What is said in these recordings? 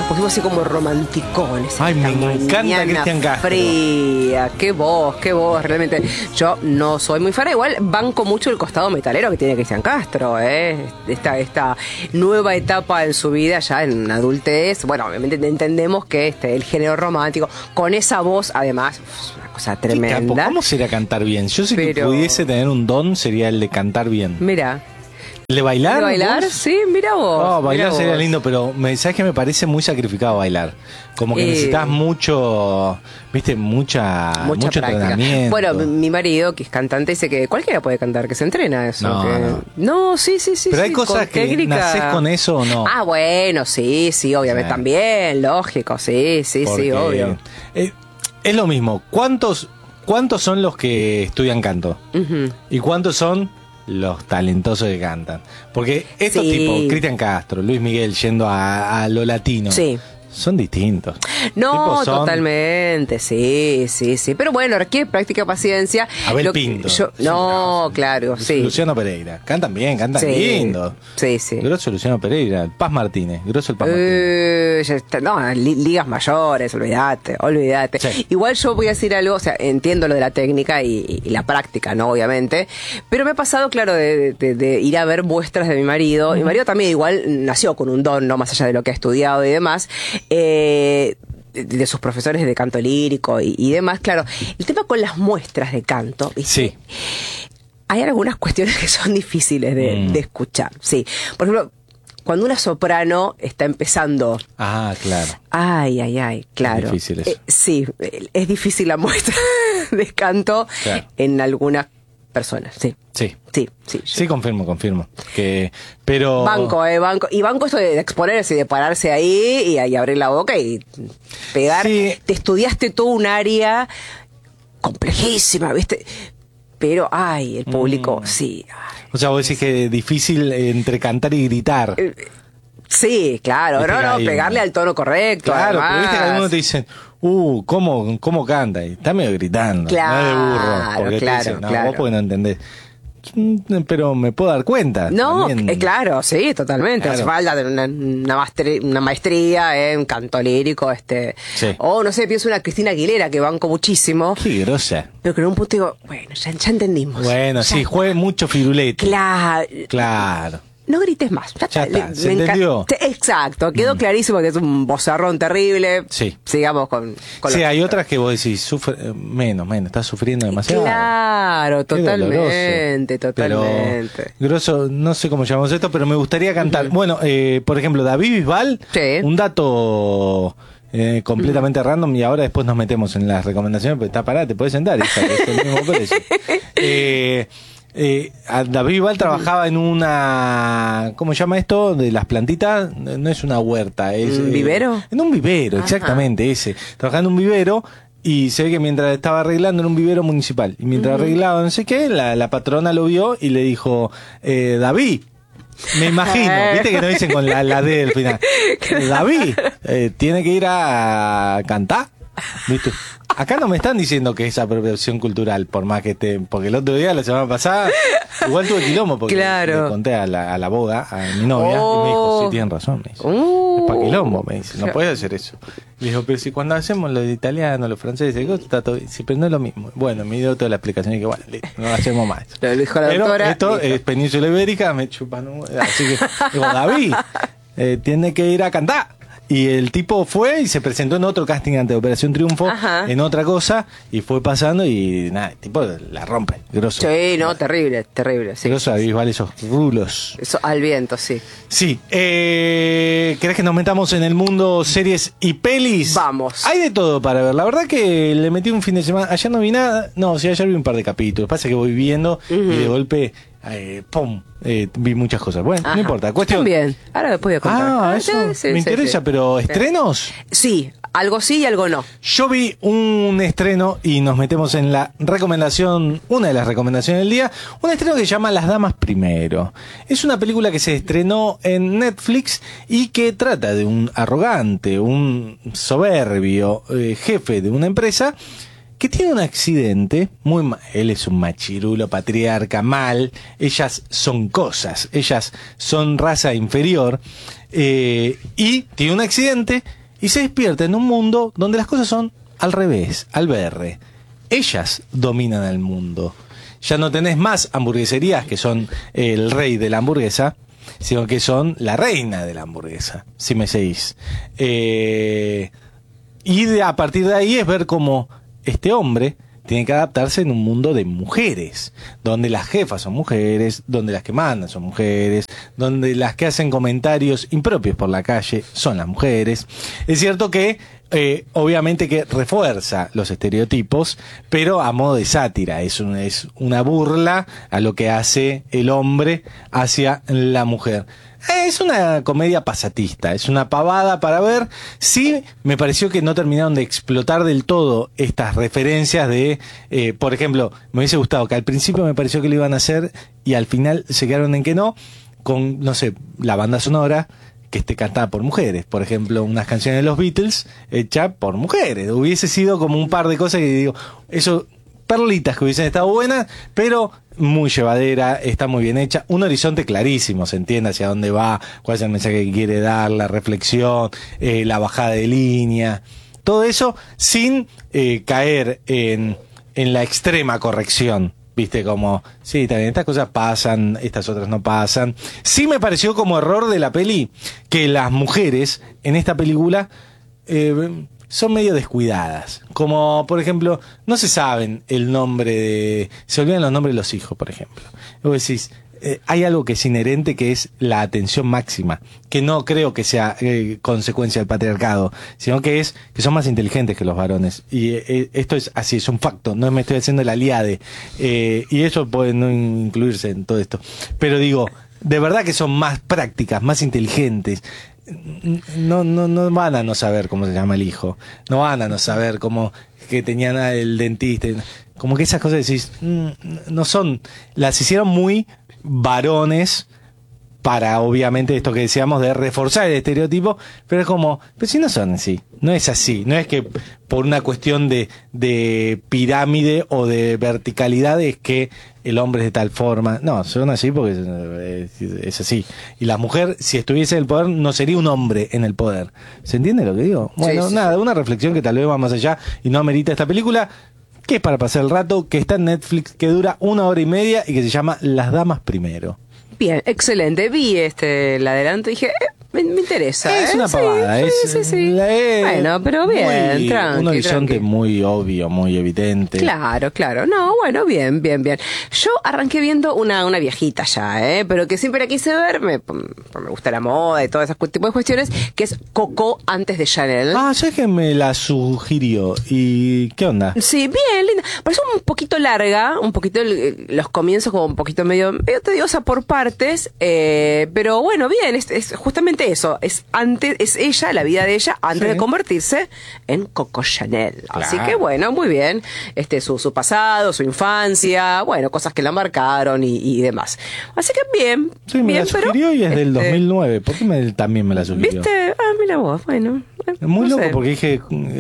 nos pusimos así como romanticones. Ay, me encanta Cristian Castro. Fría, qué voz, realmente. Yo no soy muy fan, igual banco mucho el costado metalero que tiene Cristian Castro, esta nueva etapa en su vida, ya en adultez. Bueno, obviamente entendemos que el género romántico, con esa voz, además, una cosa tremenda. ¿Cómo sería cantar bien? Yo si pudiese tener un don, sería el de cantar bien. Mira. ¿El de bailar? ¿De bailar? ¿Vos? Sí, mira vos. Oh, bailar sería lindo, pero ¿sabes qué? Me parece muy sacrificado bailar. Como que necesitas mucho, ¿viste? Mucho entrenamiento. Bueno, mi marido, que es cantante, dice que cualquiera puede cantar, que se entrena eso. No, sí. Pero hay cosas que técnica. ¿Nacés con eso o no? Ah, bueno, sí, obviamente. También, lógico, sí, obvio. Es lo mismo. ¿Cuántos son los que estudian canto? Uh-huh. ¿Y cuántos son los talentosos que cantan? Porque estos tipos, Cristian Castro, Luis Miguel, yendo a lo latino, son distintos. No, totalmente, sí. Pero bueno, requiere práctica, paciencia. Abel Pinto. Claro, sí. Luciano Pereira. Cantan bien, cantan lindo. Sí. Grosso Luciano Pereira. Paz Martínez. Grosso el Paz Martínez. No, ligas mayores, olvídate. Sí. Igual yo voy a decir algo, o sea, entiendo lo de la técnica y la práctica, ¿no? Obviamente. Pero me ha pasado, claro, de ir a ver muestras de mi marido. Uh-huh. Mi marido también igual nació con un don, ¿no? Más allá de lo que ha estudiado y demás. De sus profesores de canto lírico y demás, claro. El tema con las muestras de canto, ¿viste? Sí. Hay algunas cuestiones que son difíciles de escuchar, sí. Por ejemplo, cuando una soprano está empezando... Ah, claro. Ay, claro. Es difícil eso. Sí, es difícil la muestra de canto en algunas personas, sí. Sí, confirmo. Pero... Banco. Y banco esto de exponerse y de pararse ahí y abrir la boca y pegar. Sí. Te estudiaste todo un área complejísima, ¿viste? Pero, el público, sí. O sea, vos decís que es difícil entre cantar y gritar. Sí, claro. Pegarle al tono correcto. Claro, además. Pero viste que algunos te dicen... ¿cómo canta? Y está medio gritando. Claro, no es de burro. Porque claro. Vos porque no entendés. Pero me puedo dar cuenta. No, claro, sí, totalmente. Hace falta de una maestría en canto lírico. O no sé, pienso una Cristina Aguilera que banco muchísimo. Qué grosa. Pero que en un punto digo, bueno, ya entendimos. Bueno, juegue mucho firulete. Claro. No grites más. Ya está, ¿se entendió? Exacto, quedó clarísimo que es un vozarrón terrible. Sí. Sigamos con sí, hay otras que vos decís, sufre menos, estás sufriendo demasiado. Claro, totalmente. Pero, grosso, no sé cómo llamamos esto, pero me gustaría cantar. Bueno, por ejemplo, David Bisbal, un dato... completamente random, y ahora después nos metemos en las recomendaciones, pero te podés sentar, hija, que es el mismo precio. David Bisbal trabajaba en una... ¿Cómo se llama esto? De las plantitas. No es una huerta. Es, ¿un vivero? En un vivero, exactamente, ese. Trabajando en un vivero y se ve que mientras estaba arreglando en un vivero municipal. Y mientras arreglaba no sé qué, la patrona lo vio y le dijo, David... Me imagino, viste que no dicen con la D del final. David, tiene que ir a cantar, ¿viste? Acá no me están diciendo que es apropiación cultural, por más que esté, porque el otro día, la semana pasada, igual tuve quilombo, porque le conté a la boda, a mi novia, y me dijo, sí, tienen razón, me dice. Es pa' quilombo, me dice, no puedes hacer eso. Le dijo, pero si cuando hacemos lo de italiano, lo francés, está todo, sí, pero no es lo mismo. Bueno, me dio toda la explicación y que bueno, no hacemos más. Lo dijo la doctora. Esto es Península Ibérica, me chupan, así que digo, David, tiene que ir a cantar. Y el tipo fue y se presentó en otro casting ante Operación Triunfo, en otra cosa, y fue pasando y nada, el tipo la rompe, grosso. Sí, no, terrible, sí. Grosso, vale esos rulos. Eso al viento, sí. Sí, ¿querés que nos metamos en el mundo series y pelis? Vamos. Hay de todo para ver, la verdad que le metí un fin de semana, ayer no vi nada, ayer vi un par de capítulos, pasa que voy viendo y de golpe... ¡pum! Vi muchas cosas. Bueno, no importa. Cuestión. También. Ahora después voy a contar. Eso me interesa, pero ¿estrenos? Sí, algo sí y algo no. Yo vi un estreno y nos metemos en la recomendación, una de las recomendaciones del día. Un estreno que se llama Las Damas Primero. Es una película que se estrenó en Netflix y que trata de un arrogante, un soberbio jefe de una empresa que tiene un accidente, él es un machirulo, patriarca, mal, ellas son cosas, ellas son raza inferior, y tiene un accidente y se despierta en un mundo donde las cosas son al revés, al berre. Ellas dominan el mundo. Ya no tenés más hamburgueserías que son el rey de la hamburguesa, sino que son la reina de la hamburguesa, si me seguís. Y a partir de ahí es ver cómo este hombre tiene que adaptarse en un mundo de mujeres, donde las jefas son mujeres, donde las que mandan son mujeres, donde las que hacen comentarios impropios por la calle son las mujeres. Es cierto que obviamente que refuerza los estereotipos, pero a modo de sátira, es una burla a lo que hace el hombre hacia la mujer. Es una comedia pasatista, es una pavada para ver. Sí, me pareció que no terminaron de explotar del todo estas referencias de, por ejemplo, me hubiese gustado que al principio me pareció que lo iban a hacer y al final se quedaron en que no, con, no sé, la banda sonora que esté cantada por mujeres, por ejemplo, unas canciones de los Beatles hechas por mujeres. Hubiese sido como un par de cosas que digo, eso, perlitas que hubiesen estado buenas, pero muy llevadera, está muy bien hecha, un horizonte clarísimo, se entiende hacia dónde va, cuál es el mensaje que quiere dar, la reflexión, la bajada de línea, todo eso sin caer en la extrema corrección. Viste, como, sí, también estas cosas pasan, estas otras no pasan. Sí me pareció como error de la peli que las mujeres en esta película son medio descuidadas. Como, por ejemplo, no se saben el nombre se olvidan los nombres de los hijos, por ejemplo. Vos decís, hay algo que es inherente, que es la atención máxima, que no creo que sea consecuencia del patriarcado, sino que son más inteligentes que los varones. Y esto es así, es un facto, no me estoy haciendo el aliade. Y eso puede no incluirse en todo esto. Pero digo, de verdad que son más prácticas, más inteligentes. No van a no saber cómo se llama el hijo, no van a no saber cómo que tenían el dentista, como que esas cosas decís, no son, las hicieron muy varones para, obviamente, esto que decíamos de reforzar el estereotipo, pero es como, pero si no son así, no es así, no es que por una cuestión de pirámide o de verticalidad es que el hombre es de tal forma, no, son así porque es así, y la mujer, si estuviese en el poder, no sería un hombre en el poder. ¿Se entiende lo que digo? Bueno, sí, nada, una reflexión que tal vez va más allá y no amerita esta película, que es para pasar el rato, que está en Netflix, que dura 1 hora y media y que se llama Las Damas Primero. Bien, excelente. Vi el adelanto y dije, me interesa. Es una pavada. Sí. Bueno, pero bien, tranqui. Un horizonte muy obvio, muy evidente. Claro. No, bueno, bien. Yo arranqué viendo una viejita ya, pero que siempre la quise ver, me gusta la moda y todo ese tipo de cuestiones, que es Coco antes de Chanel. Ah, ya que me la sugirió. ¿Y qué onda? Sí, bien, linda. Parece un poquito larga, un poquito los comienzos como un poquito medio tediosa por partes, pero bueno, bien, es justamente eso, es ella, la vida de ella, antes de convertirse en Coco Chanel. Claro. Así que bueno, muy bien, su pasado, su infancia, bueno, cosas que la marcaron y demás. Así que bien. Sí, me la sugirió y es del 2009, ¿por qué también me la sugirió? ¿Viste? Mira vos, bueno. Muy loco, porque dije,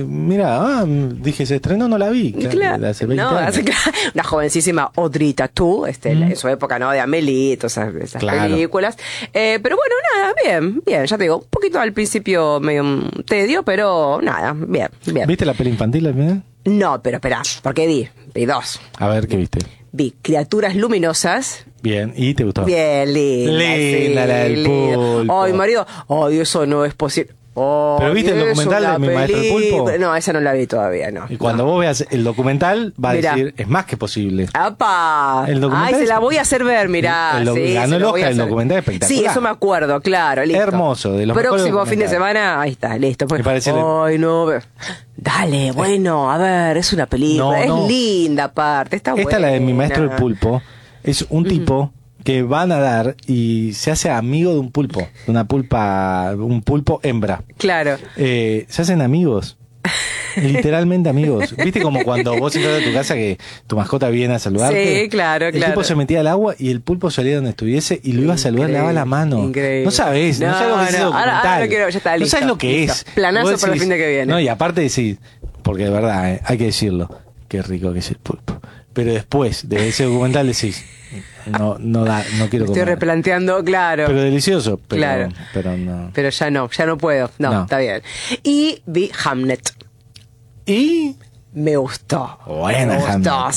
dije, se estrenó, no la vi. Claro. Hace 20 años. Una jovencísima Audrey Tautou, en su época, ¿no? De Amélie, todas esas películas. Pero bueno, nada, bien, ya te digo, un poquito al principio medio tedio, pero nada, bien. ¿Viste la peli infantil al final? No, pero espera, porque vi 2. A ver, ¿qué viste? Vi Criaturas Luminosas. Bien, ¿y te gustó? Bien, linda, la del pulpo. Ay, marido, eso no es posible. ¿Pero viste el documental de Mi Maestro el Pulpo? No, esa no la vi todavía, no. Y cuando vos veas el documental, va a decir, es más que posible. ¡Apa! Ay, se la voy a hacer ver, mirá. Ganó el Oscar, el documental espectacular. Sí, eso me acuerdo, claro, listo. Hermoso, de los próximo fin de semana, ahí está, listo. Me parece. Ay, no. Dale, bueno, a ver, es una película, es linda aparte, está buena. Esta, la de Mi Maestro el Pulpo, es un tipo que va a nadar y se hace amigo de un pulpo, un pulpo hembra. Claro. Se hacen amigos. Literalmente amigos. ¿Viste como cuando vos entras a tu casa que tu mascota viene a saludarte? Sí, claro. El tipo se metía al agua y el pulpo salía donde estuviese y lo iba a saludar, le daba la mano. Increíble. No sabés, no sabes lo que es ese documental. Ahora lo quiero, ya está, listo. No sabes lo que listo. es. Planazo para el fin de que viene. No, y aparte decís, porque de verdad, hay que decirlo, qué rico que es el pulpo. Pero después de ese documental decís, no quiero comer. Estoy replanteando, claro. Pero delicioso, claro. Pero no. Pero ya no puedo. No, está bien. Y vi Hamnet. ¿Y? Me gustó. Buena, me gustó. Hamnet.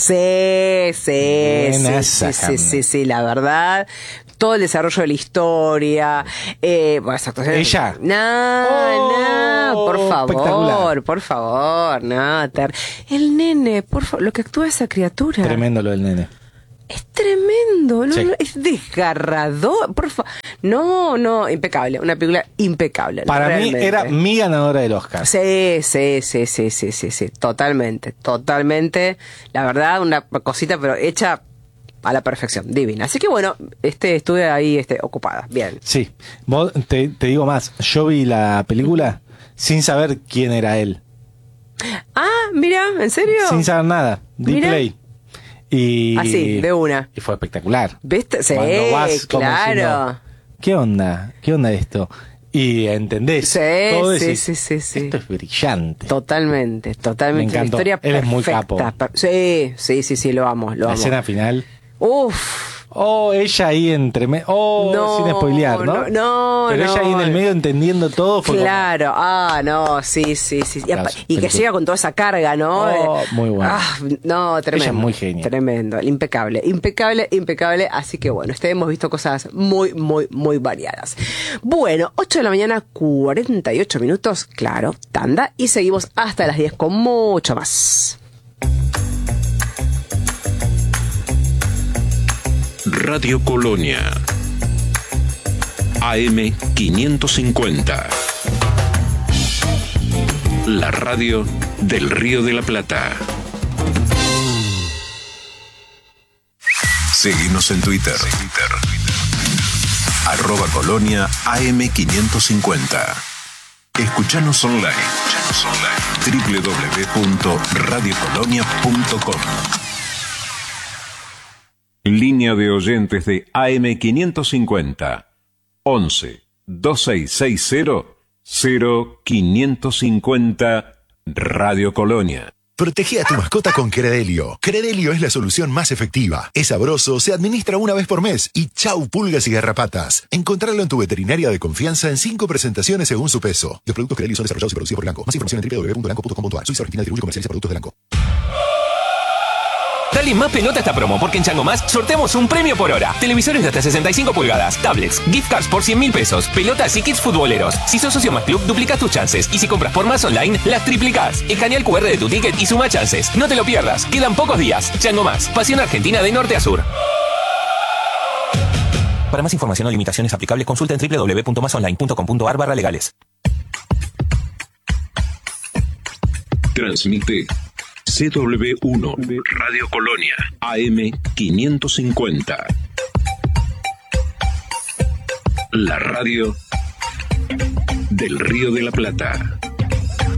Sí, la verdad. Todo el desarrollo de la historia. Bueno, esa actuación. ¿Ella? No, por favor. No, el nene, por favor, lo que actúa esa criatura. Tremendo lo del nene. Es tremendo, Sí. es desgarrador, por favor. No, impecable, una película impecable. Para realmente. mí era mi ganadora del Oscar. Sí, totalmente. La verdad, una cosita, pero hecha a la perfección, divina. Así que bueno, estuve ahí ocupada, bien. Sí, vos, te digo más, yo vi la película sin saber quién era él. Ah, mira, ¿en serio? Sin saber nada, di Mira. play. Y Así, de una. Y fue espectacular. ¿Viste? Sí, Cuando vas como claro. diciendo, ¿Qué onda esto? Y entendés. Todo Sí. Esto es brillante. Totalmente. Me encantó. La historia Él es muy perfecta. capo. Sí, lo amo. La escena final. Uf. Ella ahí entre medio. Sin spoilear, ¿no? No. Pero ella ahí en el medio entendiendo todo. Fue claro. Sí. Y que llega con toda esa carga, ¿no? Muy bueno. No, tremendo. Ella es muy genial. Tremendo. Impecable. Así que bueno, hemos visto cosas muy variadas. Bueno, 8 de la mañana, 48 minutos. Claro, tanda. Y seguimos hasta las 10 con mucho más. Radio Colonia AM 550. La radio del Río de la Plata. Seguinos en Twitter. @Colonia AM 550. Escuchanos online. www.radiocolonia.com. Línea de oyentes de AM 550 11 2660 0550 Radio Colonia. Protege a tu mascota con Credelio. Credelio es la solución más efectiva. Es sabroso, se administra una vez por mes y chau pulgas y garrapatas. Encontrarlo en tu veterinaria de confianza en 5 presentaciones según su peso. Los productos Credelio son desarrollados y producidos por Elanco. Más información en www.elanco.com.ar. Suiza Argentina distribuye y comercializa productos de Elanco. Dale más pelota a esta promo, porque en Chango Más sorteamos un premio por hora. Televisores de hasta 65 pulgadas, tablets, gift cards por 100.000 pesos, pelotas y kits futboleros. Si sos socio Más Club, duplicás tus chances. Y si compras por Más Online, las triplicás. Escanea el QR de tu ticket y suma chances. No te lo pierdas, quedan pocos días. Chango Más, pasión argentina de norte a sur. Para más información o limitaciones aplicables, consulta en www.masonline.com.ar/legales. Transmite CW1 Radio Colonia AM 550. La radio del Río de la Plata.